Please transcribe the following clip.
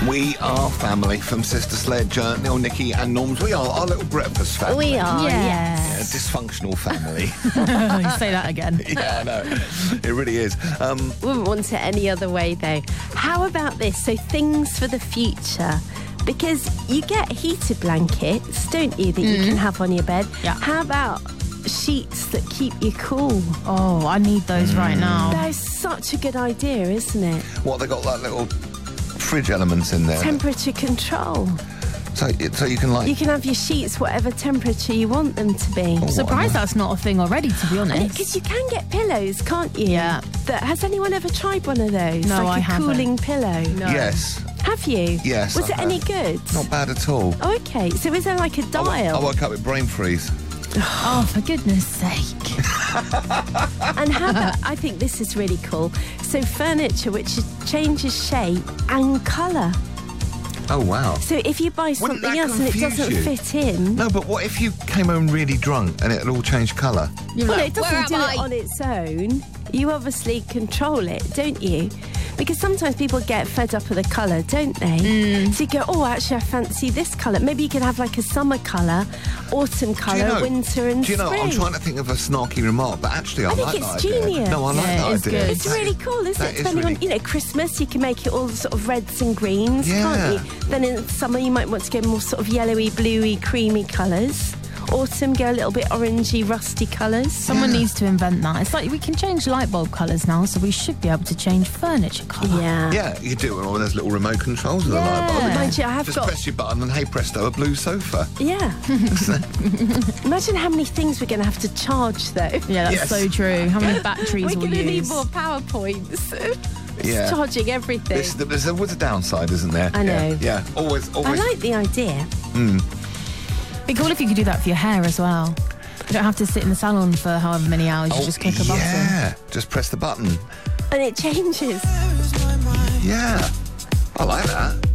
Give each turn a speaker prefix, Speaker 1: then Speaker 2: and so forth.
Speaker 1: We are family from Sister Sledge, Neil, Nikki and Norms. We are our little breakfast family.
Speaker 2: We are,
Speaker 1: Yeah,
Speaker 2: yes.
Speaker 1: dysfunctional family.
Speaker 3: You say that again.
Speaker 1: Yeah, I know. It really is.
Speaker 2: Wouldn't want it any other way, though. How about this? So, things for the future. Because you get heated blankets, don't you, that you can have on your bed?
Speaker 3: Yeah.
Speaker 2: How about sheets that keep you cool?
Speaker 3: Oh, I need those right now.
Speaker 2: That's such a good idea, isn't it?
Speaker 1: What, they got like little fridge elements in there?
Speaker 2: Temperature control.
Speaker 1: So you can like...
Speaker 2: You can have your sheets whatever temperature you want them to be.
Speaker 1: Oh,
Speaker 3: Surprised that's not a thing already, to be honest.
Speaker 2: Because you can get pillows, can't you?
Speaker 3: Yeah.
Speaker 2: Has anyone ever tried one of those?
Speaker 3: No,
Speaker 2: like
Speaker 3: I
Speaker 2: a
Speaker 3: haven't.
Speaker 2: cooling pillow?
Speaker 3: No.
Speaker 1: Yes.
Speaker 2: Have you?
Speaker 1: Yes,
Speaker 2: Was
Speaker 1: I
Speaker 2: it any
Speaker 1: have.
Speaker 2: good?
Speaker 1: Not bad at all.
Speaker 2: Oh, okay. So is there like a
Speaker 1: I
Speaker 2: dial?
Speaker 1: woke up with brain freeze.
Speaker 3: Oh, for goodness sake.
Speaker 2: And how about, I think this is really cool. So furniture which changes shape and colour.
Speaker 1: Oh, wow.
Speaker 2: So if you buy
Speaker 1: Wouldn't
Speaker 2: something
Speaker 1: that
Speaker 2: else and it
Speaker 1: confuse
Speaker 2: doesn't
Speaker 1: you?
Speaker 2: fit in...
Speaker 1: No, but what if you came home really drunk and it had all changed colour?
Speaker 3: You're
Speaker 2: Well,
Speaker 3: like,
Speaker 2: it doesn't do it on its own. You obviously control it, don't you? Because sometimes people get fed up with the colour, don't they? So you go, oh, actually, I fancy this colour. Maybe you can have like a summer colour, autumn colour, winter and
Speaker 1: Do you know,
Speaker 2: spring.
Speaker 1: I'm trying to think of a snarky remark, but actually I
Speaker 2: think
Speaker 1: like
Speaker 2: it's
Speaker 1: that idea.
Speaker 2: genius.
Speaker 1: No, I like
Speaker 3: Yeah,
Speaker 1: that
Speaker 3: it's
Speaker 1: idea.
Speaker 3: good.
Speaker 2: It's really cool, isn't
Speaker 1: that
Speaker 2: it?
Speaker 1: is
Speaker 2: Depending
Speaker 1: really-
Speaker 2: on, you know, Christmas, you can make it all sort of reds and greens,
Speaker 1: Yeah.
Speaker 2: can't you? Then in summer, you might want to go more sort of yellowy, bluey, creamy colours. Autumn, go a little bit orangey, rusty colours.
Speaker 3: Someone needs to invent that. It's like we can change light bulb colours now, so we should be able to change furniture colour.
Speaker 2: Yeah.
Speaker 1: Yeah, you do it with all those little remote controls with the light bulb.
Speaker 3: Yeah.
Speaker 2: Mind you, I have
Speaker 1: Just
Speaker 2: got...
Speaker 1: press your button and hey presto, a blue sofa.
Speaker 2: Yeah. Imagine how many things we're going to have to charge, though.
Speaker 3: Yeah, that's
Speaker 1: Yes.
Speaker 3: so true. How many batteries
Speaker 2: We're
Speaker 3: we'll
Speaker 2: going to need
Speaker 3: use.
Speaker 2: more PowerPoints.
Speaker 1: Yeah.
Speaker 2: Charging everything.
Speaker 1: There's always a downside, isn't there?
Speaker 2: I know.
Speaker 1: Yeah, always.
Speaker 2: I like the idea.
Speaker 3: Be cool if you could do that for your hair as well. You don't have to sit in the salon for however many hours. You just click a button.
Speaker 1: Yeah, just press the button.
Speaker 2: And it changes.
Speaker 1: Yeah, I like that.